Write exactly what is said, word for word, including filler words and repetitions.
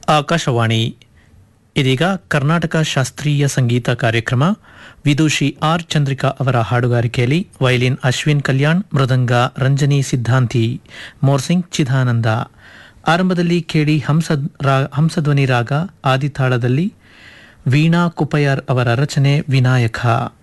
ಆಕಾಶವಾಣಿ. ಇದೀಗ ಕರ್ನಾಟಕ ಶಾಸ್ತ್ರೀಯ ಸಂಗೀತ ಕಾರ್ಯಕ್ರಮ. ವಿದೂಷಿ ಆರ್ ಚಂದ್ರಿಕಾ ಅವರ ಹಾಡುಗಾರಿಕೆಯಲ್ಲಿ ವಯಲಿನ್ ಅಶ್ವಿನ್ ಕಲ್ಯಾಣ್, ಮೃದಂಗ ರಂಜನಿ ಸಿದ್ಧಾಂತಿ, ಮೋರ್ಸಿಂಗ್ ಚಿದಾನಂದ. ಆರಂಭದಲ್ಲಿ ಕೇಳಿ ಹಂಸ ಹಂಸಧ್ವನಿ ರಾಗ ಆದಿತಾಳದಲ್ಲಿ ವೀಣಾ ಕುಪಯಾರ್ ಅವರ ರಚನೆ ವಿನಾಯಕ.